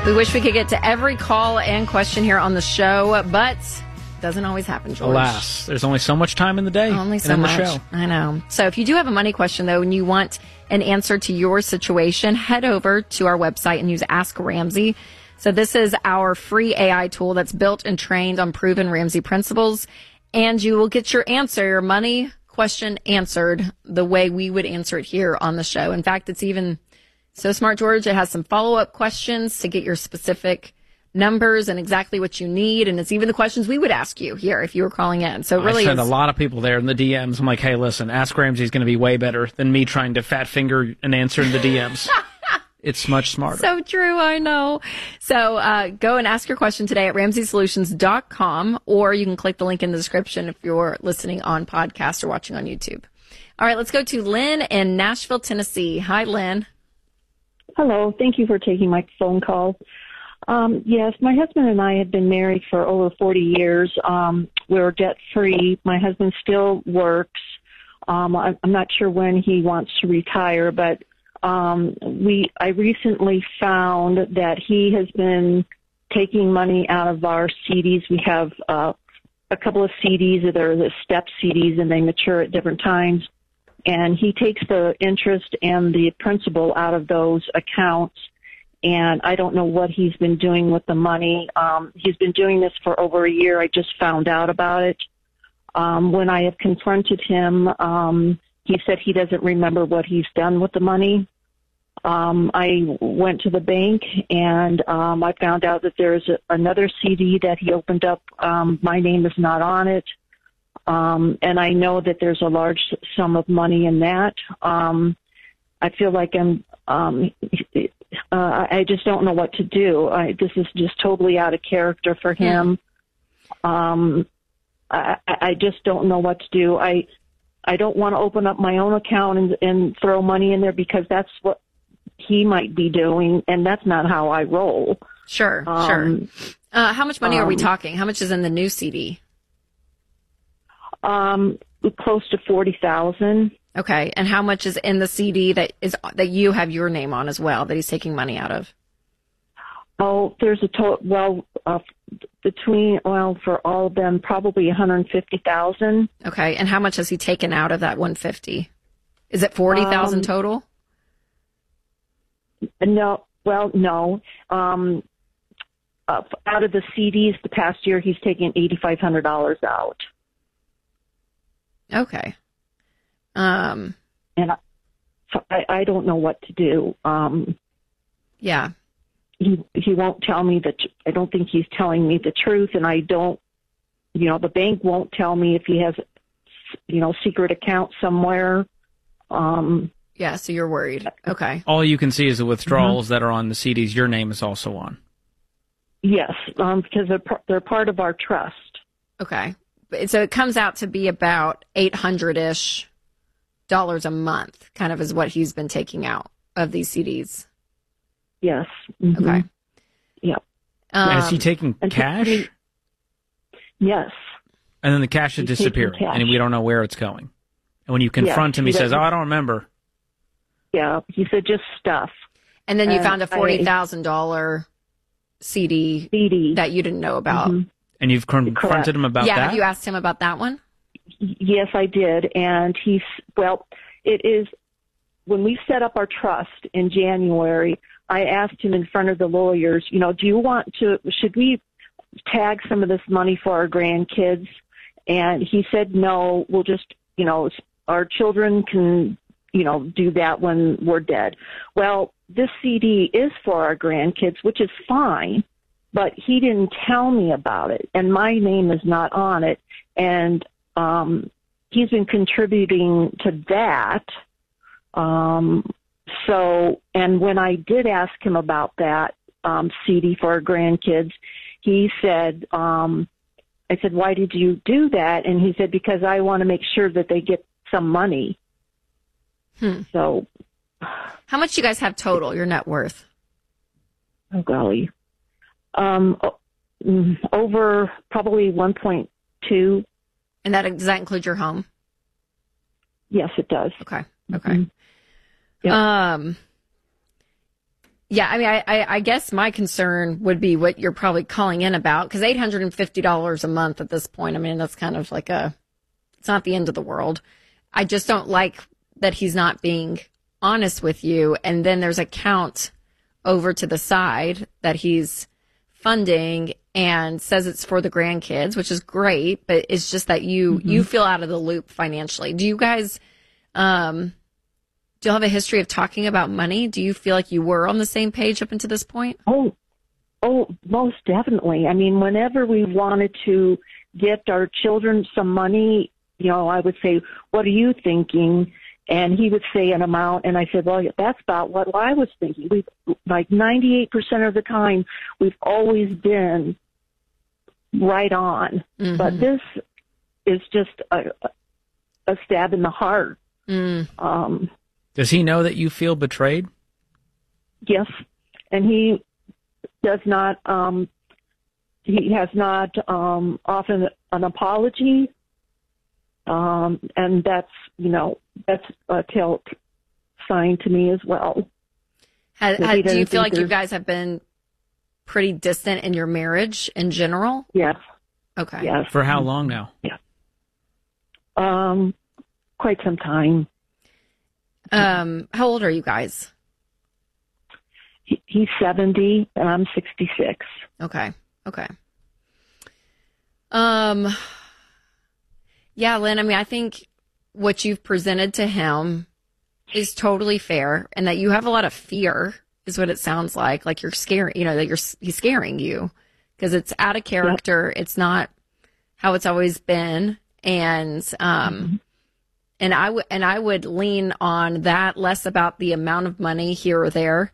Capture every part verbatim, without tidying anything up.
We wish we could get to every call and question here on the show, but it doesn't always happen, George. Alas, there's only so much time in the day. Only so and in much. The show. I know. So if you do have a money question, though, and you want an answer to your situation, head over to our website and use Ask Ramsey. So this is our free A I tool that's built and trained on proven Ramsey principles, and you will get your answer, your money question answered the way we would answer it here on the show. In fact, it's even so smart, George. It has some follow-up questions to get your specific numbers and exactly what you need, and it's even the questions we would ask you here if you were calling in. So it really I send is a lot of people there in the D Ms. I'm like, hey, listen, Ask Ramsey is going to be way better than me trying to fat finger an answer in the D Ms. It's much smarter. So true, I know. So uh, go and ask your question today at ramsey solutions dot com, or you can click the link in the description if you're listening on podcast or watching on YouTube. All right, let's go to Lynn in Nashville, Tennessee. Hi, Lynn. Hello. Thank you for taking my phone call. Um, yes, my husband and I have been married for over forty years. Um, we're debt-free. My husband still works. Um, I, I'm not sure when he wants to retire, but Um, we, I recently found that he has been taking money out of our C Ds. We have, uh, a couple of C Ds that are the step C Ds and they mature at different times. And he takes the interest and the principal out of those accounts. And I don't know what he's been doing with the money. Um, he's been doing this for over a year. I just found out about it. Um, when I have confronted him, um, he said he doesn't remember what he's done with the money. Um, I went to the bank and um, I found out that there's a, another C D that he opened up. Um, my name is not on it. Um, and I know that there's a large sum of money in that. Um, I feel like I'm, um, uh, I just don't know what to do. I, this is just totally out of character for him. Um, I, I just don't know what to do. I, I don't want to open up my own account and, and throw money in there because that's what he might be doing, and that's not how I roll. Sure, um, sure. Uh, how much money um, are we talking? How much is in the new C D? Um, close to forty thousand. Okay, and how much is in the C D that is that you have your name on as well that he's taking money out of? Oh, there's a total. Well, uh, between well, for all of them, probably one hundred fifty thousand. Okay, and how much has he taken out of that one hundred fifty? Is it forty thousand um, total? No, well, no. Um, uh, out of the C Ds, the past year, he's taken eighty-five hundred dollars out. Okay. Um, and I, so I, I don't know what to do. Um, yeah. He he won't tell me that. I don't think he's telling me the truth, and I don't. You know, the bank won't tell me if he has, you know, secret account somewhere. Um, yeah, so you're worried. Okay. All you can see is the withdrawals mm-hmm. that are on the C Ds. Your name is also on. Yes, um, because they're they're part of our trust. Okay, so it comes out to be about eight hundred ish dollars a month, kind of is what he's been taking out of these C Ds. Yes. Mm-hmm. Okay. Yeah. Um, is he taking cash? He, yes. And then the cash is He's disappearing, and we don't know where it's going. And when you confront yeah, him, he, he says, "Oh, I don't remember." Yeah, he said just stuff. And then you uh, found a forty thousand dollars C D, C D that you didn't know about. Mm-hmm. And you've confronted Correct. him about yeah, that? Yeah, have you asked him about that one? Yes, I did. And he's, well, it is, when we set up our trust in January, I asked him in front of the lawyers, you know, do you want to, should we tag some of this money for our grandkids? And he said, no, we'll just, you know, our children can, you know, do that when we're dead. Well, this C D is for our grandkids, which is fine, but he didn't tell me about it, and my name is not on it. And um, he's been contributing to that. Um, so, and when I did ask him about that um, C D for our grandkids, he said, um, I said, why did you do that? And he said, because I want to make sure that they get some money. Hmm. So, how much do you guys have total, your net worth? Oh, golly. Um, over probably one point two. And that does that include your home? Yes, it does. Okay. Okay. Mm-hmm. Yep. Um, Yeah, I mean, I, I, I guess my concern would be what you're probably calling in about, because eight hundred fifty dollars a month at this point, I mean, that's kind of like a, it's not the end of the world. I just don't like that he's not being honest with you. And then there's a count over to the side that he's funding and says it's for the grandkids, which is great, but it's just that you, mm-hmm. you feel out of the loop financially. Do you guys, um, do you have a history of talking about money? Do you feel like you were on the same page up until this point? Oh, oh, most definitely. I mean, whenever we wanted to gift our children some money, you know, I would say, what are you thinking? And he would say an amount, and I said, well, that's about what I was thinking. We've, like ninety-eight percent of the time, we've always been right on. Mm-hmm. But this is just a, a stab in the heart. Mm. Um, Does he know that you feel betrayed? Yes, and he does not, um, he has not um, offered an apology. Um, and that's, you know, that's a tell sign to me as well. Has, has, do you feel like you guys have been pretty distant in your marriage in general? Yes. Okay. Yes. For how long now? Yeah. Um, quite some time. Um, how old are you guys? He, he's seventy and I'm sixty-six. Okay. Okay. Um, yeah, Lynn, I mean, I think what you've presented to him is totally fair, and that you have a lot of fear is what it sounds like. Like you're scaring, you know, that you're, he's scaring you because it's out of character. Yep. It's not how it's always been. And, um, mm-hmm. and I would, and I would lean on that less about the amount of money here or there.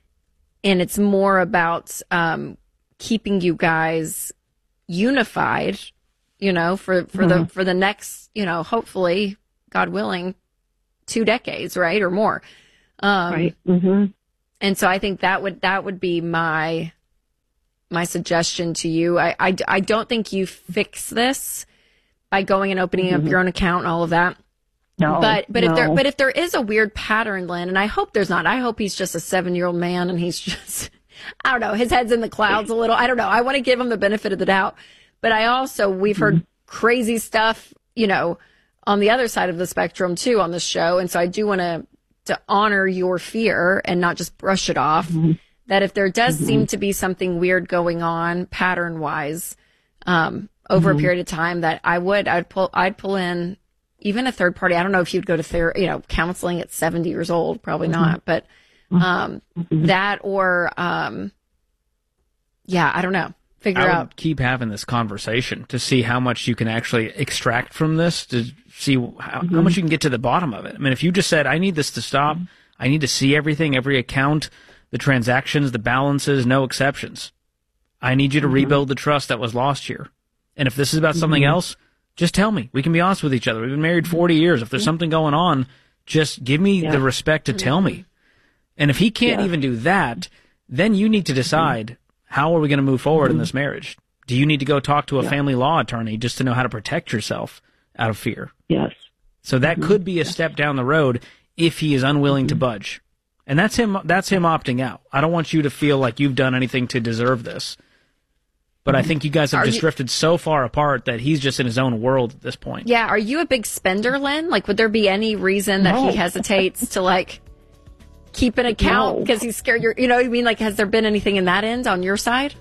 And it's more about, um, keeping you guys unified, you know, for, for mm-hmm. the, for the next, you know, hopefully, God willing, two decades, right? Or more. Um, right. Mm-hmm. And so I think that would, that would be my, my suggestion to you. I, I, I don't think you fix this by going and opening mm-hmm. up your own account and all of that. No, but, but no. if there, but if there is a weird pattern, Lynn, and I hope there's not, I hope he's just a seven year old man and he's just, I don't know, his head's in the clouds a little. I don't know. I want to give him the benefit of the doubt. But I also, we've heard mm-hmm. crazy stuff, you know, on the other side of the spectrum too on this show. And so I do want to, to honor your fear and not just brush it off. Mm-hmm. That if there does mm-hmm. seem to be something weird going on pattern wise, um, over mm-hmm. a period of time, that I would, I'd pull, I'd pull in even a third party. I don't know if you'd go to therapy, you know, counseling at seventy years old, probably mm-hmm. not, but, um, mm-hmm. that or, um, yeah, I don't know. Figure I would out. Keep having this conversation to see how much you can actually extract from this, to see how, mm-hmm. how much you can get to the bottom of it. I mean, if you just said, I need this to stop, mm-hmm. I need to see everything, every account, the transactions, the balances, no exceptions. I need you to mm-hmm. rebuild the trust that was lost here. And if this is about mm-hmm. something else, just tell me. We can be honest with each other. We've been married forty years. If there's something going on, just give me yeah. the respect to mm-hmm. tell me. And if he can't yeah. even do that, then you need to decide, mm-hmm. how are we going to move forward mm-hmm. in this marriage? Do you need to go talk to a yeah. family law attorney just to know how to protect yourself out of fear? Yes. So that mm-hmm. could be a step down the road if he is unwilling mm-hmm. to budge. And that's him, that's him opting out. I don't want you to feel like you've done anything to deserve this. But I think you guys have are just you, drifted so far apart that he's just in his own world at this point. Yeah. Are you a big spender, Lynn? Like, would there be any reason that no. he hesitates to, like, keep an account because no. he's scared? You're, you know what I mean? Like, has there been anything in that end on your side?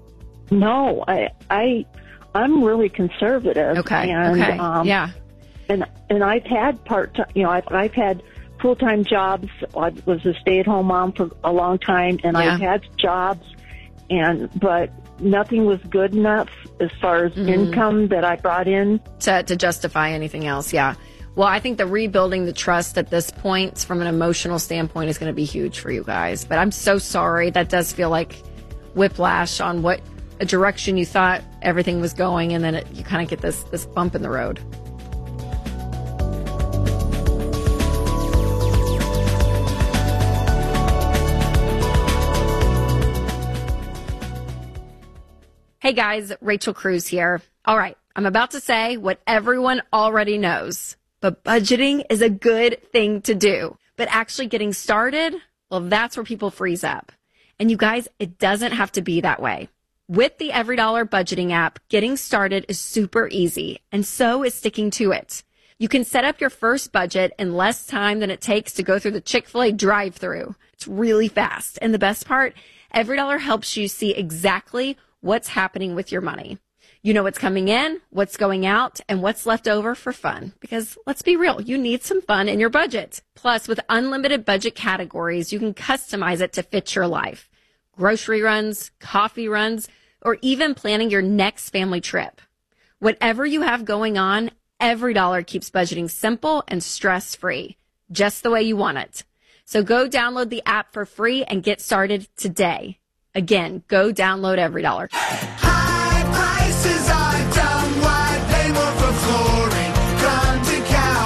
No, I, I, I'm really conservative. Okay. And, okay. Um, yeah. And and I've had part time. You know, I've I've had full time jobs. I was a stay at home mom for a long time, and yeah. I've had jobs, and but nothing was good enough as far as mm-hmm. income that I brought in to to justify anything else. Yeah. Well, I think the rebuilding the trust at this point from an emotional standpoint is going to be huge for you guys. But I'm so sorry. That does feel like whiplash on what a direction you thought everything was going, and then it, you kind of get this this bump in the road. Hey guys, Rachel Cruz here. All right, I'm about to say what everyone already knows, but budgeting is a good thing to do. But actually getting started, well, that's where people freeze up. And you guys, it doesn't have to be that way. With the EveryDollar budgeting app, getting started is super easy, and so is sticking to it. You can set up your first budget in less time than it takes to go through the Chick-fil-A drive-thru. It's really fast. And the best part, EveryDollar helps you see exactly what's happening with your money. You know what's coming in, what's going out, and what's left over for fun. Because let's be real, you need some fun in your budget. Plus, with unlimited budget categories, you can customize it to fit your life. Grocery runs, coffee runs, or even planning your next family trip. Whatever you have going on, EveryDollar keeps budgeting simple and stress-free, just the way you want it. So go download the app for free and get started today. Again, go download EveryDollar. High prices are dumb. Why pay more for flooring? Come to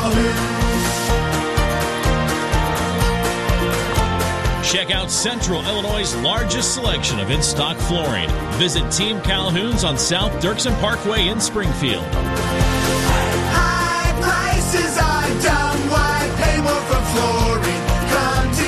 Calhoun's. Check out Central Illinois' largest selection of in-stock flooring. Visit Team Calhoun's on South Dirksen Parkway in Springfield. High prices are dumb. Why pay more for flooring? Come to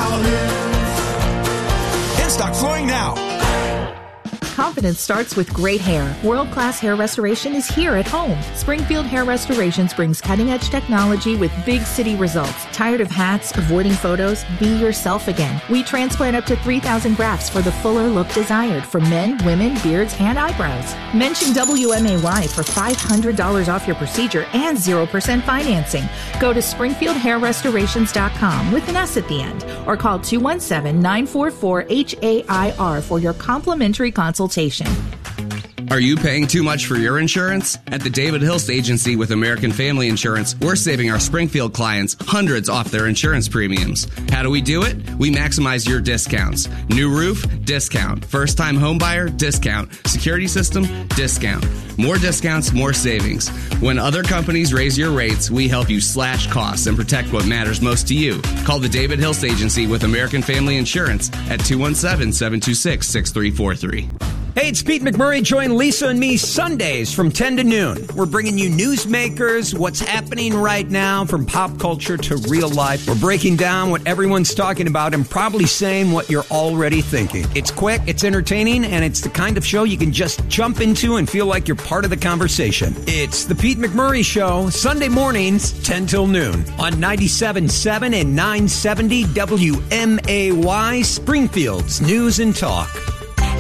Calhoun's. In-stock flooring now. Confidence starts with great hair. World-class hair restoration is here at home. Springfield Hair Restorations brings cutting-edge technology with big city results. Tired of hats, avoiding photos? Be yourself again. We transplant up to three thousand grafts for the fuller look desired for men, women, beards, and eyebrows. Mention W M A Y for five hundred dollars off your procedure and zero percent financing. Go to springfield hair restorations dot com with an S at the end or call two one seven, nine four four, H A I R for your complimentary consultation. Are you paying too much for your insurance? At the David Hilst Agency with American Family Insurance, we're saving our Springfield clients hundreds off their insurance premiums. How do we do it? We maximize your discounts. New roof? Discount. First-time home buyer? Discount. Security system? Discount. More discounts, more savings. When other companies raise your rates, we help you slash costs and protect what matters most to you. Call the David Hilst Agency with American Family Insurance at two one seven, seven two six, six three four three. Hey, it's Pete McMurray. Join Lisa and me Sundays from ten to noon. We're bringing you newsmakers, what's happening right now from pop culture to real life. We're breaking down what everyone's talking about and probably saying what you're already thinking. It's quick, it's entertaining, and it's the kind of show you can just jump into and feel like you're part of the conversation. It's the Pete McMurray Show, Sunday mornings, ten till noon on ninety-seven point seven and nine seventy W M A Y, Springfield's News and Talk.